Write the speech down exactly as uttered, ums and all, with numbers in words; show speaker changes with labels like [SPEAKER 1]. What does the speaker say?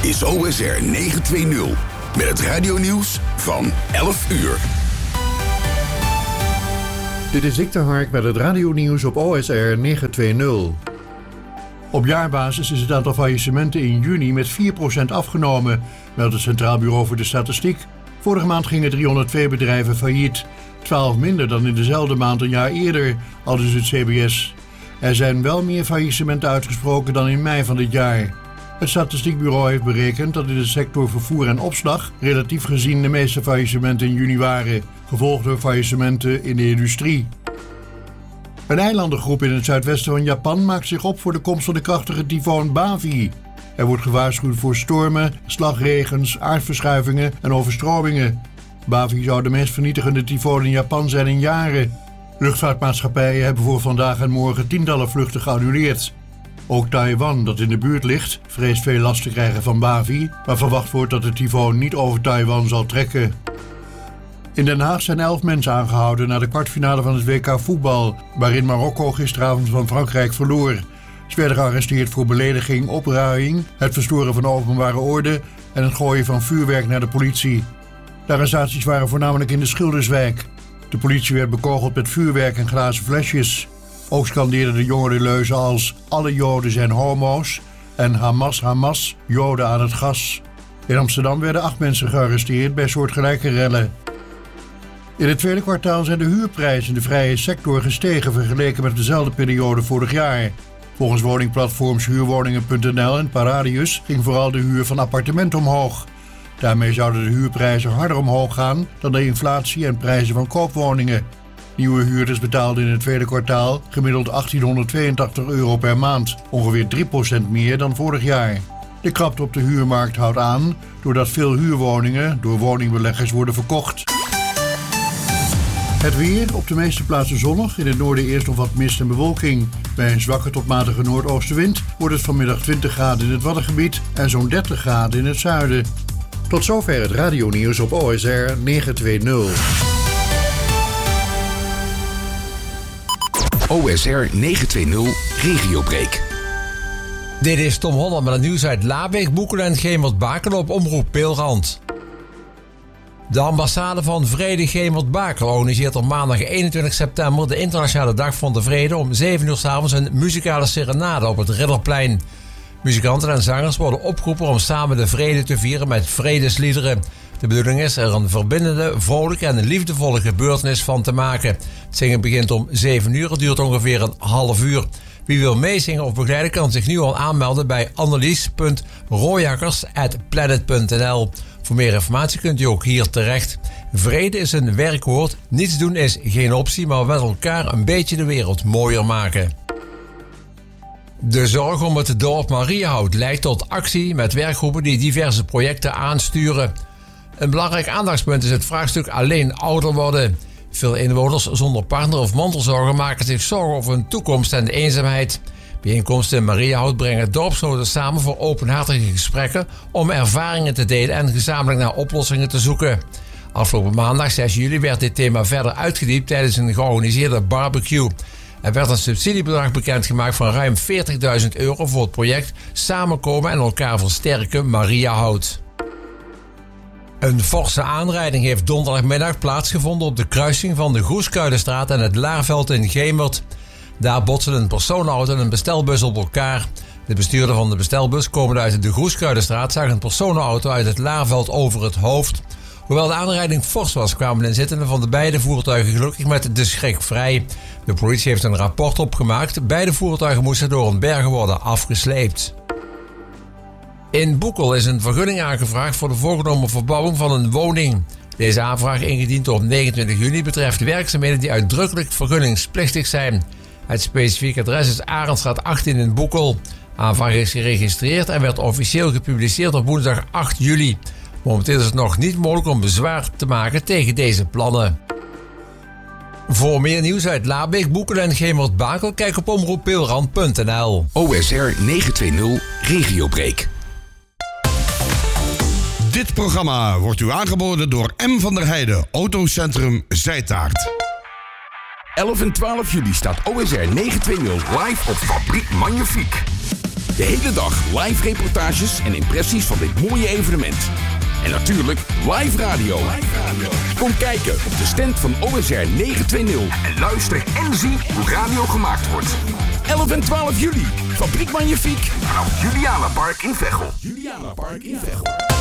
[SPEAKER 1] is O S R negenhonderdtwintig. Met het radionieuws van elf uur.
[SPEAKER 2] Dit is Victor Hark met het radionieuws op O S R negenhonderdtwintig. Op jaarbasis is het aantal faillissementen in juni met vier procent afgenomen, meldt het Centraal Bureau voor de Statistiek. Vorige maand gingen driehonderdtwee bedrijven failliet, twaalf minder dan in dezelfde maand een jaar eerder, aldus het C B S. Er zijn wel meer faillissementen uitgesproken dan in mei van dit jaar. Het Statistiekbureau heeft berekend dat in de sector vervoer en opslag relatief gezien de meeste faillissementen in juni waren, gevolgd door faillissementen in de industrie. Een eilandengroep in het zuidwesten van Japan maakt zich op voor de komst van de krachtige tyfoon Bavi. Er wordt gewaarschuwd voor stormen, slagregens, aardverschuivingen en overstromingen. Bavi zou de meest vernietigende tyfoon in Japan zijn in jaren. Luchtvaartmaatschappijen hebben voor vandaag en morgen tientallen vluchten geannuleerd. Ook Taiwan, dat in de buurt ligt, vreest veel last te krijgen van Bavi, maar verwacht wordt dat de tyfoon niet over Taiwan zal trekken. In Den Haag zijn elf mensen aangehouden na de kwartfinale van het W K voetbal, waarin Marokko gisteravond van Frankrijk verloor. Ze werden gearresteerd voor belediging, opruiing, het verstoren van openbare orde en het gooien van vuurwerk naar de politie. De arrestaties waren voornamelijk in de Schilderswijk. De politie werd bekogeld met vuurwerk en glazen flesjes. Ook scandeerden de jongeren leuzen als alle Joden zijn homo's en Hamas, Hamas, Joden aan het gas. In Amsterdam werden acht mensen gearresteerd bij soortgelijke rellen. In het tweede kwartaal zijn de huurprijzen in de vrije sector gestegen vergeleken met dezelfde periode vorig jaar. Volgens woningplatforms huurwoningen punt n l en Paradius ging vooral de huur van appartementen omhoog. Daarmee zouden de huurprijzen harder omhoog gaan dan de inflatie en prijzen van koopwoningen. Nieuwe huurders betaalden in het tweede kwartaal gemiddeld achttienhonderdtweeëntachtig euro per maand, ongeveer drie procent meer dan vorig jaar. De krapte op de huurmarkt houdt aan doordat veel huurwoningen door woningbeleggers worden verkocht. Het weer, op de meeste plaatsen zonnig, in het noorden eerst nog wat mist en bewolking. Bij een zwakke tot matige noordoostenwind wordt het vanmiddag twintig graden in het Waddengebied en zo'n dertig graden in het zuiden. Tot zover het radionieuws op O S R negenhonderdtwintig.
[SPEAKER 1] O S R negenhonderdtwintig Regiobreak.
[SPEAKER 3] Dit is Tom Holland met het nieuws uit Labeek, Boekelen en Gemert-Bakel op Omroep Peelrand. De ambassade van Vrede Gemert-Bakel organiseert op maandag eenentwintig september de Internationale Dag van de Vrede om zeven uur 's avonds een muzikale serenade op het Ridderplein. Muzikanten en zangers worden opgeroepen om samen de vrede te vieren met vredesliederen. De bedoeling is er een verbindende, vrolijke en liefdevolle gebeurtenis van te maken. Het zingen begint om zeven uur, het duurt ongeveer een half uur. Wie wil meezingen of begeleiden kan zich nu al aanmelden bij annelies punt rooijakkers at planet punt n l. Voor meer informatie kunt u ook hier terecht. Vrede is een werkwoord, niets doen is geen optie, maar met elkaar een beetje de wereld mooier maken. De zorg om het dorp Mariahout leidt tot actie met werkgroepen die diverse projecten aansturen. Een belangrijk aandachtspunt is het vraagstuk alleen ouder worden. Veel inwoners zonder partner of mantelzorger maken zich zorgen over hun toekomst en de eenzaamheid. Bijeenkomsten in Mariahout brengen dorpsgenoten samen voor openhartige gesprekken om ervaringen te delen en gezamenlijk naar oplossingen te zoeken. Afgelopen maandag zes juli werd dit thema verder uitgediept tijdens een georganiseerde barbecue. Er werd een subsidiebedrag bekendgemaakt van ruim veertigduizend euro voor het project Samenkomen en elkaar versterken Mariahout. Een forse aanrijding heeft donderdagmiddag plaatsgevonden op de kruising van de Goeskuilenstraat en het Laarveld in Gemert. Daar botsen een personenauto en een bestelbus op elkaar. De bestuurder van de bestelbus, komend uit de Goeskuilenstraat, zag een personenauto uit het Laarveld over het hoofd. Hoewel de aanrijding fors was, kwamen de inzittenden van de beide voertuigen gelukkig met de schrik vrij. De politie heeft een rapport opgemaakt. Beide voertuigen moesten door een berg worden afgesleept. In Boekel is een vergunning aangevraagd voor de voorgenomen verbouwing van een woning. Deze aanvraag, ingediend op negenentwintig juni, betreft werkzaamheden die uitdrukkelijk vergunningsplichtig zijn. Het specifieke adres is Arendstraat achttien in Boekel. Aanvraag is geregistreerd en werd officieel gepubliceerd op woensdag acht juli. Momenteel is het nog niet mogelijk om bezwaar te maken tegen deze plannen. Voor meer nieuws uit Labeek, Boekelen en Gemert-Bakel, kijk op omroep peelrand punt n l.
[SPEAKER 1] O S R negenhonderdtwintig Regiobreak.
[SPEAKER 4] Dit programma wordt u aangeboden door M. van der Heijden, Autocentrum Zijtaart.
[SPEAKER 1] elf en twaalf juli staat O S R negenhonderdtwintig live op Fabriek Magnifiek. De hele dag live reportages en impressies van dit mooie evenement. En natuurlijk live radio. Kom kijken op de stand van O S R negenhonderdtwintig en luister en zie hoe radio gemaakt wordt. elf en twaalf juli, Fabriek Magnifiek, vanaf Juliana Park in Veghel. Juliana Park in Veghel.